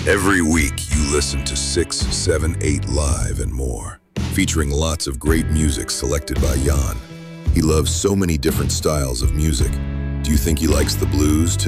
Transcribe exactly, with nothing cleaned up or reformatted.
Every week, you listen to six, seven, eight Live and more, featuring lots of great music selected by Jan. He loves so many different styles of music. Do you think he likes the blues too?